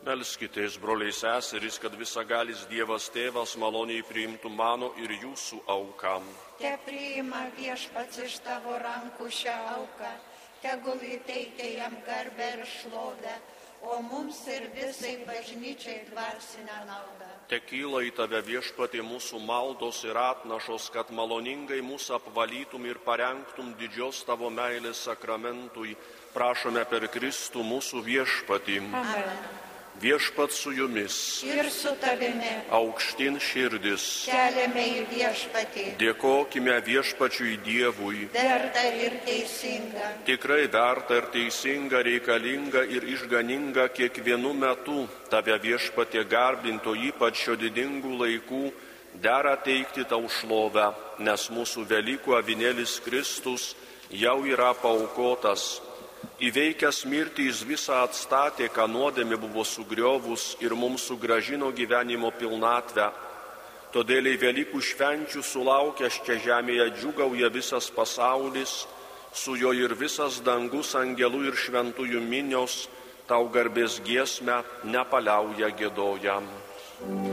Melskitės, broliai seserys, kad visagalis Dievas Tėvas maloniai priimtų mano ir jūsų auką. Te priima Viešpats iš tavo rankų šią auką, tegul įteikia jam garbę ir šlovę, o mums ir visai bažnyčiai dvasinę naudą. Tekyla į tave, Viešpatie, mūsų maldos ir atnašos, kad maloningai mūsų apvalytum ir parengtum didžios tavo meilės sakramentui. Prašome per Kristų mūsų Viešpatį. Amen. Viešpats su jumis. Ir su tavimi. Aukštyn širdis. Keliame į Viešpatį. Dėkokime Viešpačiui Dievui. Verta ir teisinga. Tikrai verta ir teisinga, reikalinga ir išganinga kiekvienu metu tave, Viešpatie, garbinto, ypač šio didingų laikų, dera teikti tau šlovę, nes mūsų Velykų avinėlis Kristus jau yra paaukotas. Įveikęs mirtį jis visą atstatė, ką nuodėmė buvo sugriovus, ir mums sugrąžino gyvenimo pilnatvę. Todėl į Velykų švenčių sulaukęs čia žemėje džiūgauja visas pasaulis, su jo ir visas dangus, angelų ir šventųjų minios, tau garbės giesmę nepaliauja giedoja.